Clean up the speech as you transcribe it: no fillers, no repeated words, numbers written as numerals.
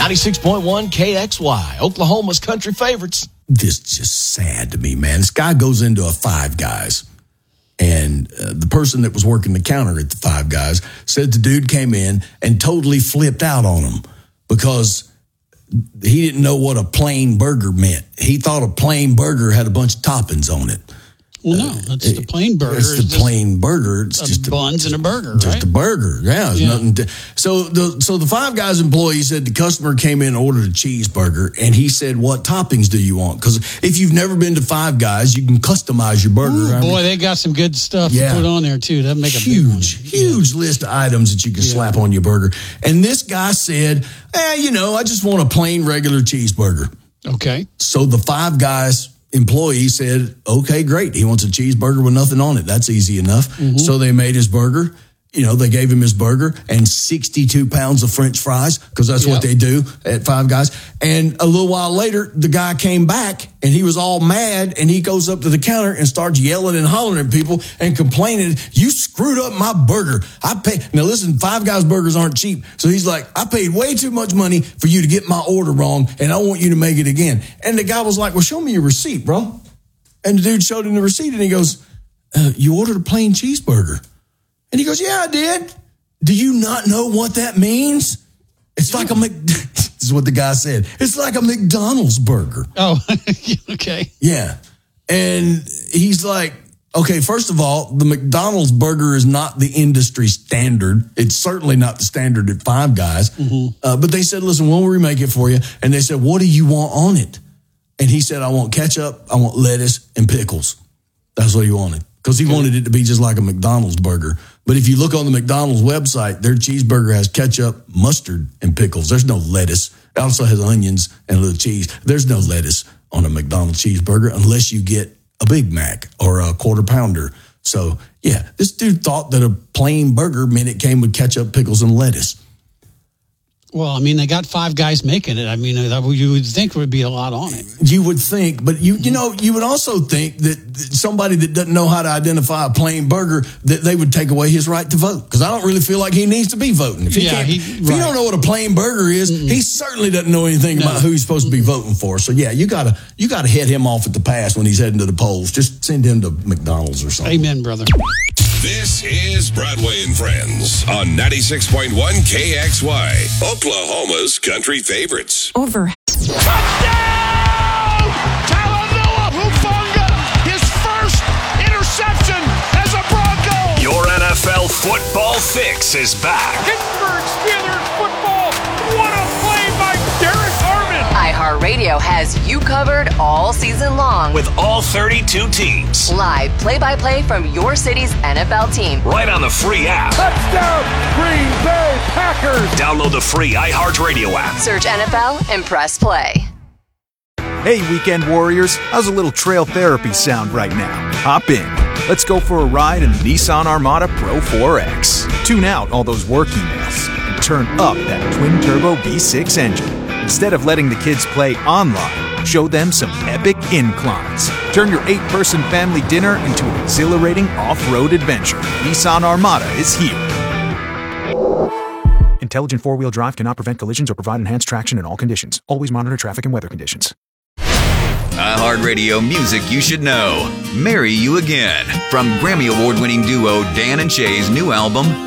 96.1 KXY, Oklahoma's country favorites. This is just sad to me, man. This guy goes into a Five Guys, and the person that was working the counter at the Five Guys said the dude came in and totally flipped out on him because he didn't know what a plain burger meant. He thought a plain burger had a bunch of toppings on it. Well, no, that's the plain burger. It's the plain burger. It's just buns and a burger, just right? a burger. Yeah, nothing. So the Five Guys employee said the customer came in and ordered a cheeseburger, and he said, "What toppings do you want?" Because if you've never been to Five Guys, you can customize your burger. Ooh, boy, they got some good stuff to put on there too. That'd make a huge list of items that you can slap on your burger. And this guy said, I just want a plain regular cheeseburger. Okay. So the Five Guys employee said, okay, great. He wants a cheeseburger with nothing on it. That's easy enough. Mm-hmm. So they made his burger. They gave him his burger and 62 pounds of French fries because that's what they do at Five Guys. And a little while later, the guy came back and he was all mad and he goes up to the counter and starts yelling and hollering at people and complaining, "You screwed up my burger. I paid." Now listen, Five Guys burgers aren't cheap. So he's like, "I paid way too much money for you to get my order wrong and I want you to make it again." And the guy was like, "Well, show me your receipt, bro." And the dude showed him the receipt and he goes, "You ordered a plain cheeseburger." And he goes, "Yeah, I did. Do you not know what that means? It's like this is what the guy said. It's like a McDonald's burger." Oh, okay. Yeah. And he's like, okay, first of all, the McDonald's burger is not the industry standard. It's certainly not the standard at Five Guys. Mm-hmm. But they said, "Listen, we'll remake it for you." And they said, "What do you want on it?" And he said, "I want ketchup, I want lettuce, and pickles." That's what he wanted. Because he wanted it to be just like a McDonald's burger. But if you look on the McDonald's website, their cheeseburger has ketchup, mustard, and pickles. There's no lettuce. It also has onions and a little cheese. There's no lettuce on a McDonald's cheeseburger unless you get a Big Mac or a Quarter Pounder. So, yeah, this dude thought that a plain burger meant it came with ketchup, pickles, and lettuce. Well, I mean, they got Five Guys making it. I mean, you would think there would be a lot on it. You would think, but you would also think that somebody that doesn't know how to identify a plain burger, that they would take away his right to vote. Because I don't really feel like he needs to be voting. If you don't know what a plain burger is, he certainly doesn't know anything about who he's supposed to be voting for. So yeah, you gotta head him off at the pass when he's heading to the polls. Just send him to McDonald's or something. Amen, brother. This is Broadway and Friends on 96.1 KXY, Oklahoma's country favorites. Over. Touchdown! Talanoa Hufanga, his first interception as a Bronco. Your NFL football fix is back. Pittsburgh Steelers football. What a play by Derek Armand. iHeartRadio has you covered all season long with all 32 teams. Live play-by-play from your city's NFL team. Right on the free app. Touchdown, Green Bay Packers. Download the free iHeartRadio app. Search NFL and press play. Hey, Weekend Warriors, how's a little trail therapy sound right now? Hop in. Let's go for a ride in the Nissan Armada Pro 4X. Tune out all those work emails and turn up that twin-turbo V6 engine. Instead of letting the kids play online, show them some epic inclines. Turn your 8-person family dinner into an exhilarating off-road adventure. Nissan Armada is here. Intelligent four-wheel drive cannot prevent collisions or provide enhanced traction in all conditions. Always monitor traffic and weather conditions. iHeartRadio music you should know. Marry You Again. From Grammy Award-winning duo Dan and Shay's new album,